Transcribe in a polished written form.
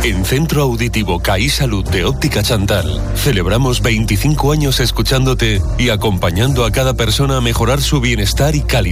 En Centro Auditivo CAI Salud de Óptica Chantal, celebramos 25 años escuchándote y acompañando a cada persona a mejorar su bienestar y calidad